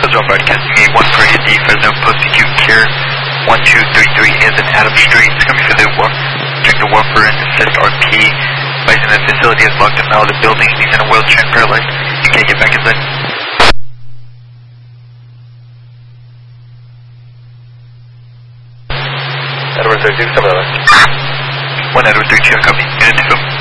Roger, broadcasting A1 for AD, Fresno Post Acute Care, 1233 is in Adam Street. It's coming for the check the warfare and assist RP. Advising the facility is locked him out of the building. He's in a wheelchair and paralyzed. You can't get back inside. Edward 32, 7 1 Edward 32, copy. Unit 2.